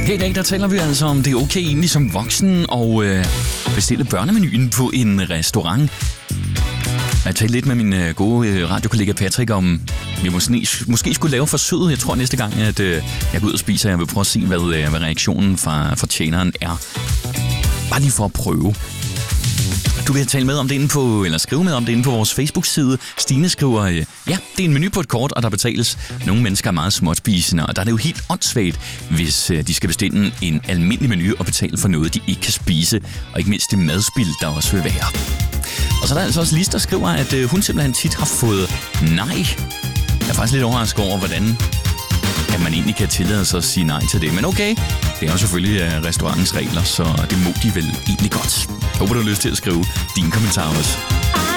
Her i dag, der taler vi altså om, det er okay egentlig som voksen at bestille børnemenuen på en restaurant. Jeg talte lidt med min gode radiokollega Patrick om, vi måske skulle lave forsøget. Jeg tror næste gang, at jeg går ud og spiser, jeg vil prøve at se, hvad reaktionen fra tjeneren er. Bare lige for at prøve. Du kan tale med om det inde på, eller skrive med om det inde på vores Facebook-side. Stine skriver, ja, det er en menu på et kort, og der betales. Nogle mennesker er meget småtspisende, og der er det jo helt åndssvagt, hvis de skal bestille en almindelig menu og betale for noget, de ikke kan spise. Og ikke mindst det madspild, der også vil være. Og så er der altså også Lis, der skriver, at hun simpelthen tit har fået nej. Jeg er faktisk lidt overrasket over, hvordan at man egentlig kan tillade sig at sige nej til det. Men okay, det er jo selvfølgelig restaurantens regler, så det må de vel egentlig godt. Jeg håber, du har lyst til at skrive din kommentar også.